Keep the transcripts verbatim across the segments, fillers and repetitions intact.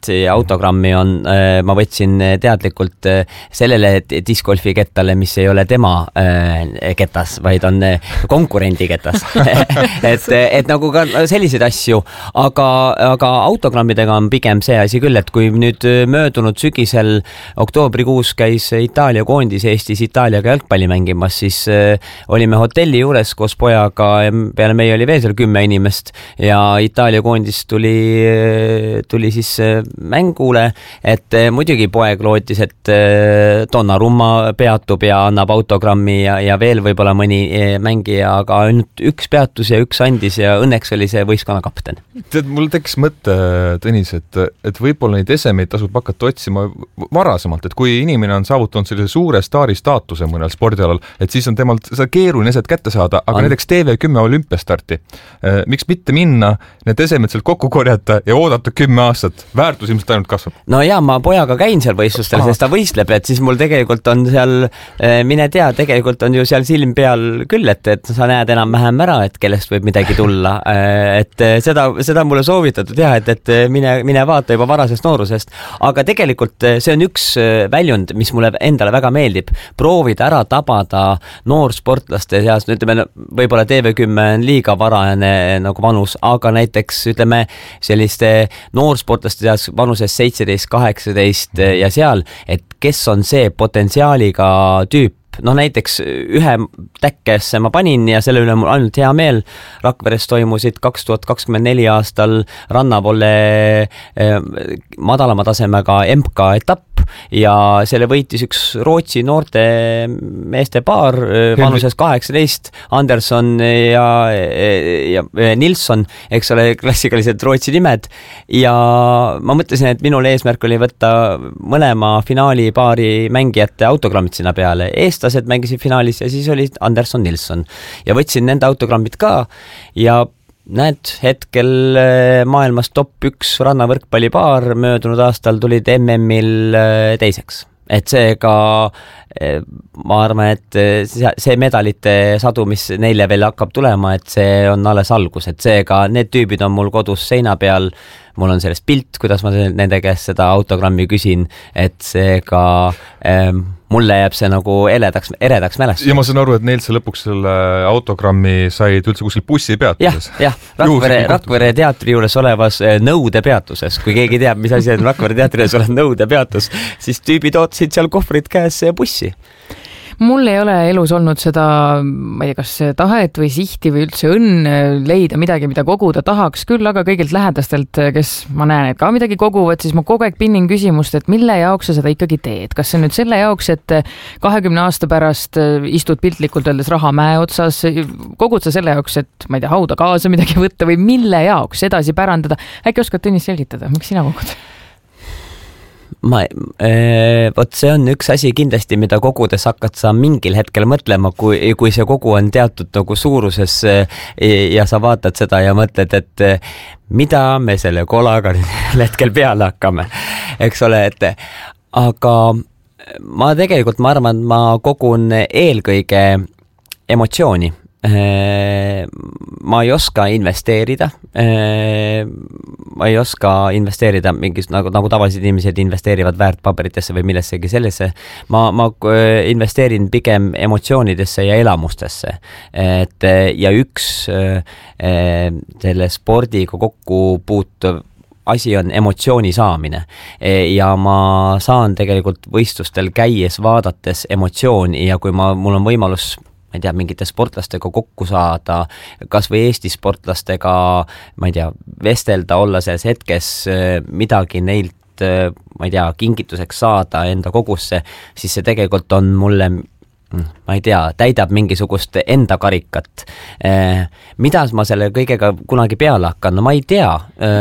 autogrammi on, ma võtsin teadlikult sellele discgolfi kettale, mis ei ole tema ketas, vaid on konkurendi ketas. et, et nagu ka selliseid asju, aga, aga autogrammidega on pigem see asi küll, et kui nüüd möödunud sügisel oktoobrikuus käis Itaalia koondis Eestis Itaaliaga jalgpalli mängimas, siis olime hotelli juures koos pojaga ja peale meie oli veel seal kümme inimest ja Itaalia koondis tuli, tuli siis mängule, et muidugi poeg lootis, et Donnarumma peatub ja annab autogrammi ja, ja veel võib-olla mõni mängija, aga ainult üks peatus ja üks andis ja õnneks oli see võistkonna kapten. Tead, mul tekkis mõte, Tõnis, et, et võib-olla neid esemeid tasub hakata otsima varasemalt, et kui inimene on saavutanud sellise suure staari staatuse mõnel spordialal, et siis on temalt seda keeruline eset kätte saada, aga on. Näiteks T V kümme olümpiastarti. Miks mitte minna, need esemed sealt kokku korjata ja oodata kümme aastat? Väärtus ilmselt ainult kasvab. No jaa, ma pojaga käin seal võistlustel, sest ta võistleb, et siis mul tegelikult on seal, mine tea, tegelikult on ju seal silm peal küll, et, et sa näed enam-vähem ära, et kellest võib midagi tulla. Et seda, seda mulle soovitatud jah, et, et mine, mine vaata juba varasest noorusest. Aga tegelikult see on üks väljund, mis mulle endale väga meeldib. Proovida ära tabada noorsportlaste seas, ütleme, võib-olla T V kümme on liiga varajane nagu vanus, aga näiteks ütleme selliste noorsportlaste seas vanuses seitseteist, kaheksateist ja seal, et kes on see potentsiaaliga tüüp. No näiteks ühe täkkesse ma panin ja selle üle mul ainult hea meel. Rakveres toimusid kaks tuhat kakskümmend neli aastal rannavolle madalama tasemega M K etapp ja selle võitis üks Rootsi noorte meeste paar vanuses kaheksateist, Anderson ja, ja Nilsson, eks ole, klassikalised Rootsi nimed ja ma mõtlesin, et minul eesmärk oli võtta mõlema finaalipaari mängijate autogrammid sinna peale. Eestlased mängisid finaalis ja siis oli Anderson Nilsson ja võtsin nende autogrammid ka ja näed, hetkel maailmas top üks rannavõrkpallipaar möödunud aastal tulid M M-il teiseks. Et seega ma arvan, et see medalite sadu, mis neile veel hakkab tulema, et see on alles algus, et seega need tüübid on mul kodus seina peal, mul on sellest pilt, kuidas ma nende käest seda autogrammi küsin, et seega ähm, mulle jääb see nagu eredaks, eredaks mälestus. Ja ma saan aru, et neilt see lõpuks selle autogrammi said üldse kuskil bussi peatuses. Jah, jah, Rakvere, Rakvere teatri juures olevas nõude peatuses. Kui keegi teab, mis asi on Rakvere teatri juures olev nõude peatus, siis tüübid ootasid seal kohvrid käes bussi. Mul ei ole elus olnud seda, ma ei tea, kas tahet või sihti või üldse õnn leida midagi, mida koguda tahaks, küll aga kõigilt lähedastelt, kes ma näen, et ka midagi koguvad, siis ma kogu aeg pinnin küsimust, et mille jaoks sa seda ikkagi teed. Kas see nüüd selle jaoks, et kahekümne aasta pärast istud piltlikult öeldes rahamäe otsas, kogud sa selle jaoks, et ma ei tea, hauda kaasa midagi võtta või mille jaoks edasi pärandada? Äkki oskad Tõnis selgitada, miks sina kogud? Ma, äh, võt see on üks asi kindlasti, mida kogudes hakkad sa mingil hetkel mõtlema, kui, kui see kogu on teatud nagu suuruses äh, ja sa vaatad seda ja mõtled, et äh, mida me selle kolaga hetkel peale hakkame, eks ole, et aga ma tegelikult, ma arvan, ma kogun eelkõige emotsiooni. Ma ei oska investeerida, ma ei oska investeerida mingis, nagu, nagu tavalised inimesed investeerivad väärtpaberitesse või millessegi sellesse. Ma, ma investeerin pigem emotsioonidesse ja elamustesse. Et, ja üks selle spordiga kokku puutuv asi on emotsiooni saamine ja ma saan tegelikult võistlustel käies vaadates emotsiooni ja kui ma, mul on võimalus ma ei tea, mingite sportlastega kokku saada, kas või Eesti sportlastega, ma ei tea, vestelda, olla selles hetkes midagi neilt, ma ei tea, kingituseks saada enda kogusse, siis see tegelikult on mulle, ma ei tea, täidab mingisugust enda karikat. Mida ma selle kõigega kunagi peale hakkan? No ma ei tea.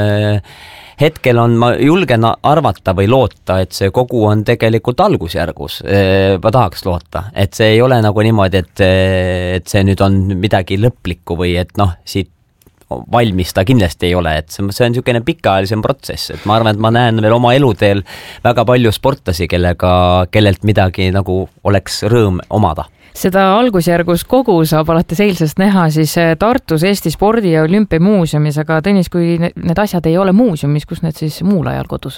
Hetkel on, ma julgen arvata või loota, et see kogu on tegelikult algusjärgus. Ma tahaks loota, et see ei ole nagu niimoodi, et, et see nüüd on midagi lõplikku või et noh, siit valmis ta kindlasti ei ole, et see on niisugune pikaajalisem protsess, et ma arvan, et ma näen veel oma eluteel väga palju sportlasi, kellega, kellelt midagi nagu oleks rõõm omada. Seda algusjärgus kogu saab alates eilsest näha siis Tartus Eesti spordi- ja olümpiamuuseumis, aga Tõnis, kui need asjad ei ole muuseumis, kus need siis muul ajal kodus